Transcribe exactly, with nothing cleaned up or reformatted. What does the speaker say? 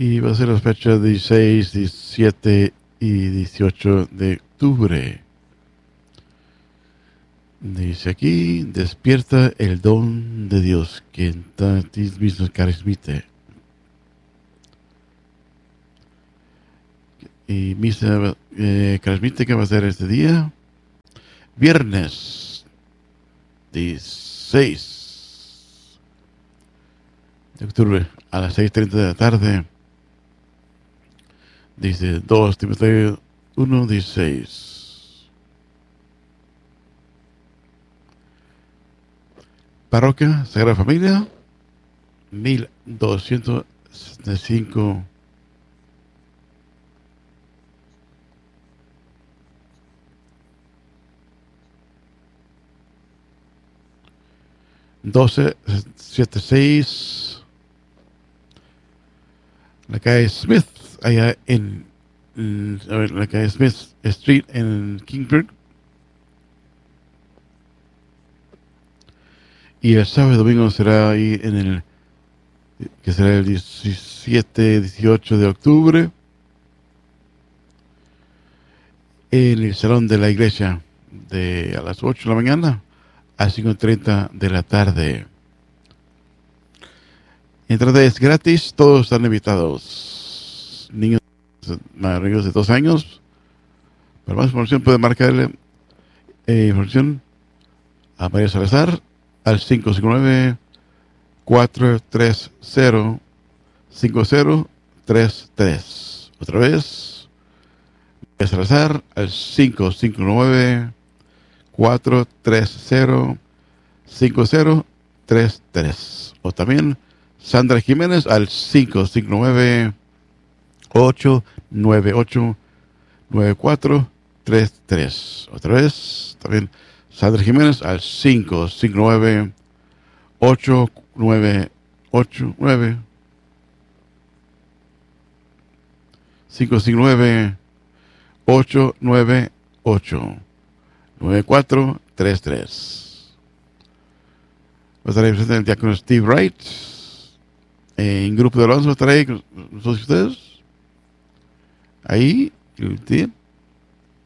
Y va a ser las fechas dieciséis, diecisiete y dieciocho de octubre. Dice aquí, despierta el don de Dios que en ti mismo transmite. Y misa eh, transmite que va a ser este día, viernes dieciséis de octubre a las seis treinta de la tarde. Dice dos Timoteo uno dieciséis. Parroquia Sagrada Familia, mil doscientos sesenta y cinco doce setenta y seis, la calle Smith, allá en, en a ver, la calle Smith Street en Kingsburg. Y el sábado y domingo será ahí en el, que será el diecisiete, dieciocho de octubre, en el salón de la iglesia, de a las ocho de la mañana a cinco y treinta de la tarde. Entrada es gratis, todos están invitados. Niños mayores de dos años. Para más información puede marcarle eh, información a María Salazar al cinco cinco nueve, cuatro tres cero, cinco cero tres tres. Otra vez, María Salazar al cinco cinco nueve, cuatro tres cero, cinco cero tres tres. O también Sandra Jiménez al cinco cinco nueve, ocho nueve ocho, nueve cuatro tres tres. Otra vez, también Sandra Jiménez al cinco cinco nueve, ocho nueve ocho nueve, cinco cinco nueve, ocho nueve ocho, nueve cuatro tres tres. Va a estar ahí presente el diácono Steve Wright. En grupo de alabanza va a estar ahí con todos ustedes. Ahí, el